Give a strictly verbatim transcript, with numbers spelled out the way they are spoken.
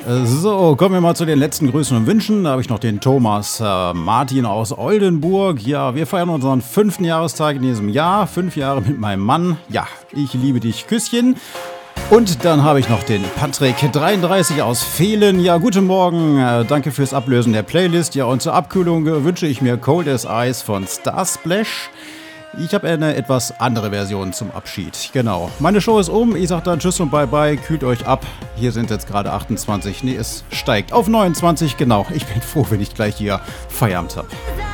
So, kommen wir mal zu den letzten Grüßen und Wünschen. Da habe ich noch den Thomas äh, Martin aus Oldenburg. Ja, wir feiern unseren fünften Jahrestag in diesem Jahr. Fünf Jahre mit meinem Mann. Ja, ich liebe dich, Küsschen. Und dann habe ich noch den Patrick dreiunddreißig aus Vehlen. Ja, guten Morgen. Äh, danke fürs Ablösen der Playlist. Ja, und zur Abkühlung äh, wünsche ich mir Cold as Ice von Starsplash. Ich habe eine etwas andere Version zum Abschied. Genau. Meine Show ist um. Ich sage dann Tschüss und Bye-Bye. Kühlt euch ab. Hier sind jetzt gerade achtundzwanzig. Nee, es steigt auf neunundzwanzig. Genau. Ich bin froh, wenn ich gleich hier Feierabend habe.